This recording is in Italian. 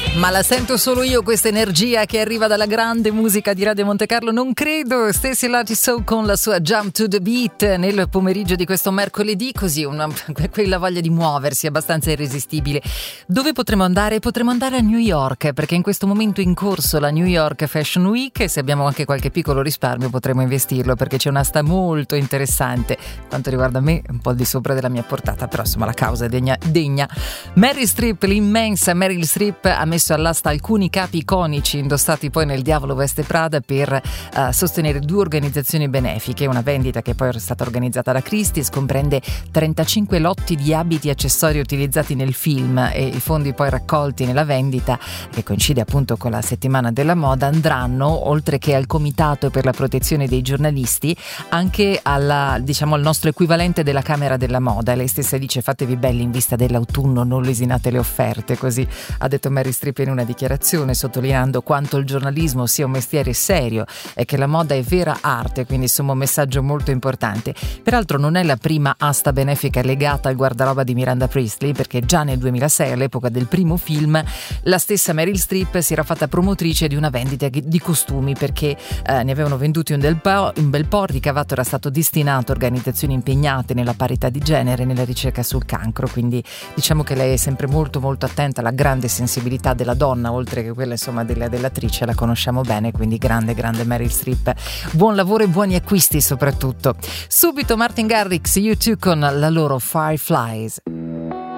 Ma la sento solo io questa energia che arriva dalla grande musica di Radio Monte Carlo? Non credo. Stacy Lattisoe con la sua Jump to the Beat nel pomeriggio di questo mercoledì, così quella voglia di muoversi abbastanza irresistibile. Dove potremo andare? Potremo andare a New York, perché in questo momento è in corso la New York Fashion Week e se abbiamo anche qualche piccolo risparmio potremo investirlo, perché c'è un'asta molto interessante. Quanto riguarda me, un po' al di sopra della mia portata, però insomma la causa è degna. Meryl Streep, l'immensa Meryl Streep, ha messo all'asta alcuni capi iconici indossati poi nel Diavolo Veste Prada per sostenere due organizzazioni benefiche. Una vendita che poi è stata organizzata da Christie's comprende 35 lotti di abiti e accessori utilizzati nel film e i fondi poi raccolti nella vendita, che coincide appunto con la settimana della moda, andranno oltre che al Comitato per la protezione dei giornalisti anche al nostro equivalente della Camera della Moda. Lei stessa dice: fatevi belli in vista dell'autunno, non lesinate le offerte, così ha detto Meryl Streep in una dichiarazione, sottolineando quanto il giornalismo sia un mestiere serio e che la moda è vera arte, quindi insomma un messaggio molto importante. Peraltro non è la prima asta benefica legata al guardaroba di Miranda Priestly, perché già nel 2006, all'epoca del primo film, la stessa Meryl Streep si era fatta promotrice di una vendita di costumi, perché ne avevano venduti un bel po', il ricavato era stato destinato a organizzazioni impegnate nella parità di genere e nella ricerca sul cancro, quindi diciamo che lei è sempre molto molto attenta alla grande sensibilità della donna, oltre che quella insomma dell'attrice, la conosciamo bene, quindi grande Meryl Streep. Buon lavoro e buoni acquisti soprattutto. Subito Martin Garrix, U2 con la loro Fireflies.